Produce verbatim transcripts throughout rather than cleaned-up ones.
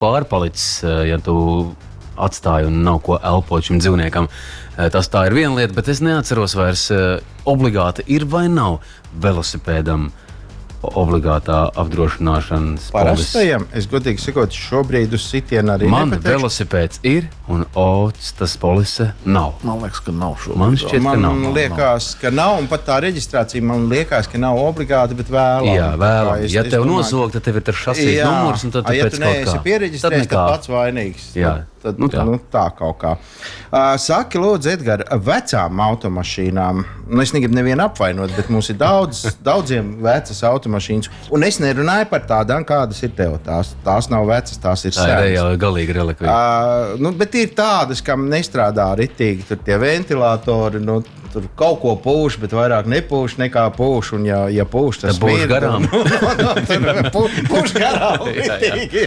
pārpalicis, ja tu atstāji un nav ko elpot šim dzīvniekam. Tas tā ir viena lieta, bet es neatceros vairs obligāti ir vai nav velosipēdam obligātā apdrošināšanas polise. Parastajam, es godīgi sakot, šobrīd uz sitienu arī man nepateikšu. velosipēds ir un ots tas polise nav. Man liekas, ka nav šobrīd. Man šķiet, man ka nav. liekas, ka nav, un pat tā reģistrācija man liekas, ka nav obligāti, bet vēlāk. Jā, vēlāk. Es, Ja es tev domāju, nosog, tad tev ir tas šasīs numurs, un tad tu ja pēc tu kaut neesi kā. piereģistrējis, tad, nekā. tad pats vainīgs. Jā. Tad, Nu nu, tā. tā. Nu, tā kaut kā. Uh, saki, lūdzu, Edgar, vecām automašīnām, nu es negribu nevienu apvainot, bet mums ir daudz, daudziem vecas automašīnas, un es nerunāju par tādām, kādas ir tev. Tās, tās nav vecas, tās ir Tā ir senas. jau galīgi relikvija. Uh, nu, bet ir tādas, kam nestrādā ritīgi, tur tie ventilatori, nu, tur kaut ko pūš, bet vairāk nepūš nekā pūš, un ja, ja pūš, tas Tad pūš smirda. garām. Nu, nu, tur pū- Pūš garām, Jā, jā. ritīgi.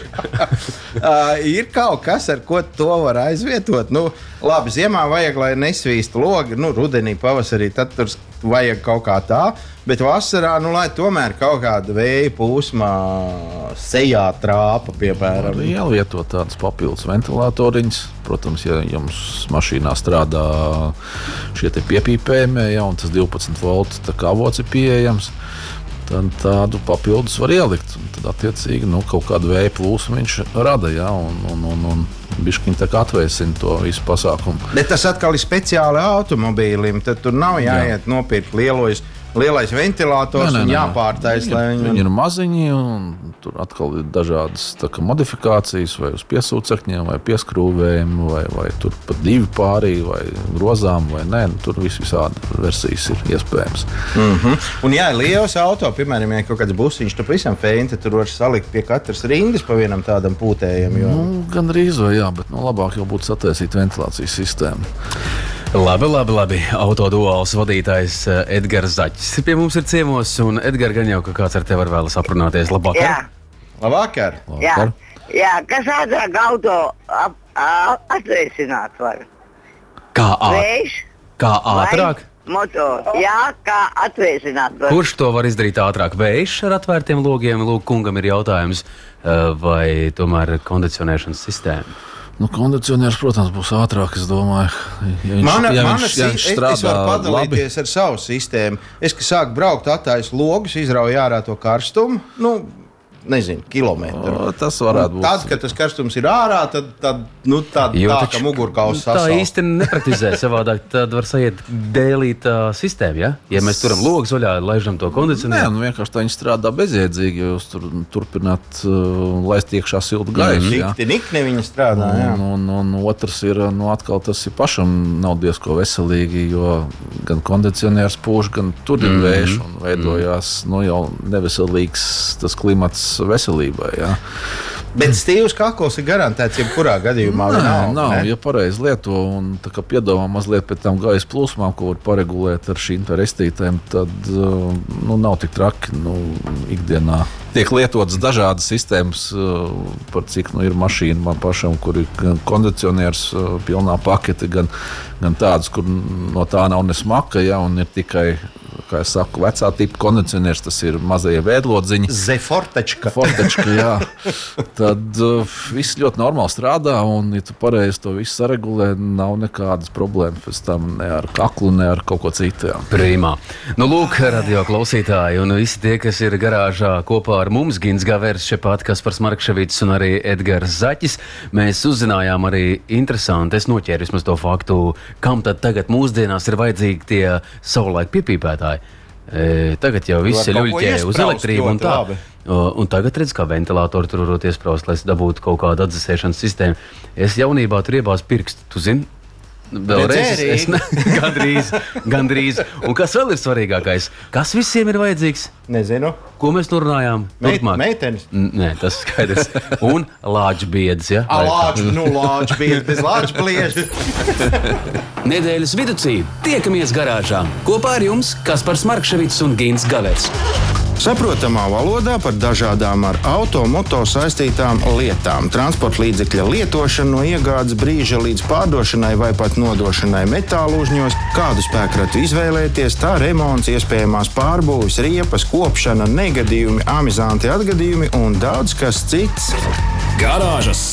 uh, ir kaut kas, ar ko to var aizvietot. Nu, labi, ziemā vajag, lai nesvīstu logi, nu, rudenī, pavasarī, tad tur vajag kaut kā tā, bet vasarā, nu, lai tomēr kaut kāda vēja pūsmā sejā trāpa, piemēram. Arī ielietot tādas papildus ventilatoriņas. Protams, ja jums mašīnā strādā šie te piepīpējumie, ja, un tas divpadsmit voltu tā kā avots ir pieejams, tad tādu papildus var ielikt. Un tad, attiecīgi, nu, kaut kādu vēja plūsmu viņš rada, ja, un, un, un, un bišķiņ tā kā atvēsina to visu pasākumu. Bet tas atkal ir speciāli automobīlim. Tad tur nav jāiet nopirkt lielos, lielais ventilators Nē, nē, un nē. jāpārtais. Viņi, Lai viņi ir maziņi, un tur atkal ir dažādas tā kā modifikācijas, vai uz piesūcekņiem, vai pieskrūvējiem, vai, vai tur pat divi pārī, vai grozām, vai nē. Nu, tur vis visādi versijas ir iespējams. Mm -hmm. Un, ja ir liels auto, piemēram, ja kaut kāds busiņš, tad visam feinti tur var salikt pie katras rindas pa vienam tādam pūtējam. Jo... Nu, gan drīz vai jā, bet nu, labāk jau būtu sataisīt ventilācijas sistēmu. Labi, labi, labi. Autoduāls vadītājs uh, Edgars Zaķis pie mums ir ciemos, un Edgars gan jau, ka kāds ar tevi var vēlas aprunāties. Labvakar! Jā, Labvakar! jā, Labvakar. jā, kas ātrāk auto ap, ap, atveicināt var? Kā, ā, Vējš kā ātrāk? vai motors? Jā, kā atveicināt var? Kurš to var izdarīt ātrāk? Vējš ar atvērtiem logiem? Lūk, kungam ir jautājums, uh, vai tomēr kondicionēšanas sistēma? Nu, kondicionieris, protams, būs ātrāk, es domāju. Ja viņš, Mana, ja mana viņš, ja viņš si- es strādā varu labi, padalīties ar savu sistēmu. Es, kad sāku braukt, attaisu logus, izrauju ārā to karstumu. Nu, nezinu, kilometru. o, tas varētu Un būt. Tad, kad tas karstums ir ārā, tad, tad nu, tā, Jo tā taču ka mugurkauls tā sasauc. īsti nepraktizē savādāk. Tad var sajiet dēlītā sistēma, ja? Ja mēs turam logu zaļā, laižam to Nē, kondicionēru. nu vienkārši tā viņi strādā bezjēdzīgi, jo jūs tur turpināt uh, laist iekšā siltu gaisu. jā. Nikti, nikni viņa strādā. jā. Un, un, un otrs ir, nu, atkal tas ir pašam nav diezko veselīgi, jo gan kondicionieris pūš, gan tur ir vējš un veidojās nu, jau neveselīgs tas klimats veselībai. Jā. Bet stīvs kakls ir garantēts jebkurā gadījumā. Nē, nav, nav, ne? ja pareizi lieto un tā kā piedomā mazliet pēc tam gaisa plūsmām, ko var paregulēt ar šīm restītēm, tad uh, nu, nav tik traki. Nu, ikdienā tiek lietotas dažādas sistēmas, uh, par cik nu, ir mašīna man pašam, kur ir gan kondicionieris, uh, pilnā pakete, gan, gan tādas, kur no tā nav ne smaka, ja, un ir tikai, kā es saku, vecā tipa kondicionieris, tas ir mazie vēdlodziņi. Zefortečka. Fortečka, jā. Tad uh, viss ļoti normāli strādā, un, ja tu pareizi to visu saregulē, nav nekādas problēmas pēc tam ne ar kaklu, ne ar kaut ko citu. Jā. Prīmā. Nu, lūk, radio klausītāji, un visi tie, kas ir garāžā kopā ar mums, Gins Gavers, šepat Kaspars Markševits un arī Edgars Zaķis, mēs uzzinājām arī interesanti, es noķēru vismaz to faktu, kam tad tagad mūsdienās ir vajadzīgi tie savulaik piepīpētāji. E, tagad jau viss ir Var kaut ko ļuļķē uz iespraust elektrību un ļoti tā. labi. O, un tagad redz, kā ventilatori tur varot iespraust, lai es dabūtu kaut kādu atdzesēšanas sistēmu. Es jaunībā tur iebāzu pirkstu, tu zini? Vēlreiz, es, es, ne, gandrīz, gandrīz. Un kas vēl ir svarīgākais? Kas visiem ir vajadzīgs? Nezinu. Ko mēs tur runājām? Meit, Turpmāk. meitenes. N- Nē, tas ir skaidrs. Un lāču biedrs, ja? A, lāču, nu, lāču bija bez lāču bliežu. Nedēļas vidū tiekamies garāžā. Kopā ar jums Kaspars Markševits un Gins Gavers. Saprotamā valodā par dažādām ar auto, moto saistītām lietām. Transporta līdzekļa lietošana no iegādes brīža līdz pārdošanai vai pat nodošanai metālu uzņos, kādu spēkratu izvēlēties, tā remonts, iespējamās pārbūves, riepas, kopšana, negadījumi, amizanti atgadījumi un daudz kas cits. Garāžas